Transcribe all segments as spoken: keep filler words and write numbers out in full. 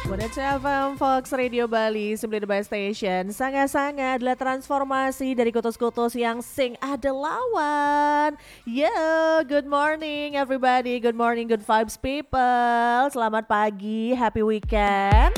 Bonnet F M Fox Radio Bali, simply the best station. Sangat-sangat adalah transformasi dari kutus-kutus yang sing ada lawan. Yo, good morning everybody, good morning good vibes people. Selamat pagi, happy weekend.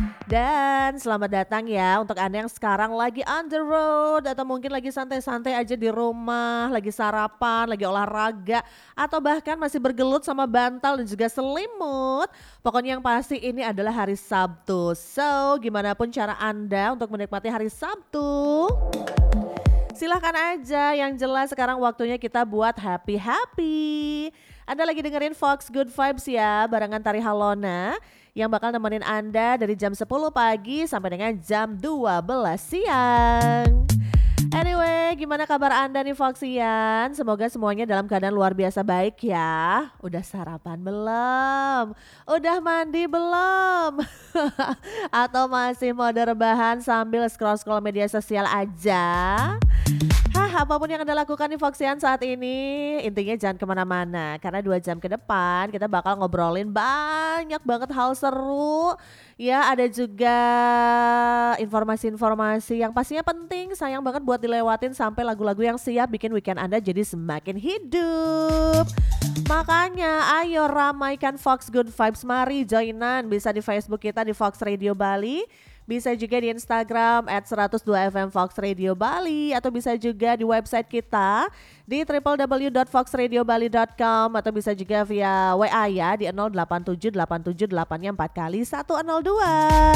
Dan selamat datang ya untuk Anda yang sekarang lagi on the road atau mungkin lagi santai-santai aja di rumah, lagi sarapan, lagi olahraga, atau bahkan masih bergelut sama bantal dan juga selimut. Pokoknya yang pasti ini adalah hari Sabtu. So, gimana pun cara Anda untuk menikmati hari Sabtu, silahkan aja, yang jelas sekarang waktunya kita buat happy-happy. Anda lagi dengerin Fox Good Vibes ya, barengan Tari Halona yang bakal nemenin Anda dari jam sepuluh pagi sampai dengan jam dua belas siang. Anyway, gimana kabar Anda nih Foxian? Semoga semuanya dalam keadaan luar biasa baik ya. Udah sarapan belum? Udah mandi belum? Atau masih mau rebahan sambil scroll-scroll media sosial aja? Hah, apapun yang Anda lakukan nih Foxian saat ini, intinya jangan kemana-mana. Karena dua jam ke depan kita bakal ngobrolin banyak banget hal seru. Ya, ada juga informasi-informasi yang pastinya penting, sayang banget buat dilewatin, sampai lagu-lagu yang siap bikin weekend Anda jadi semakin hidup. Makanya ayo ramaikan Fox Good Vibes, mari joinan, bisa di Facebook kita di Fox Radio Bali. Bisa juga di Instagram at seratus dua F M Fox Radio Bali, atau bisa juga di website kita di w w w dot fox radio bali dot com, atau bisa juga via W A ya di nol delapan tujuh delapan tujuh delapan empat kali satu nol dua.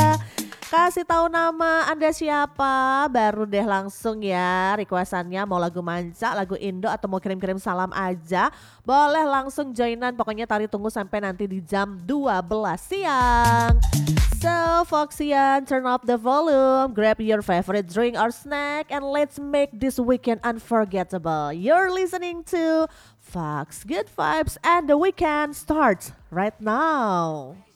Kasih tahu nama Anda siapa, baru deh langsung ya requestannya, mau lagu manca, lagu Indo, atau mau kirim-kirim salam aja, boleh langsung joinan. Pokoknya Tari tunggu sampai nanti di jam dua belas siang. So Foxian, turn up the volume, grab your favorite drink or snack, and let's make this weekend unforgettable. You're listening to Fox Good Vibes, and the weekend starts right now.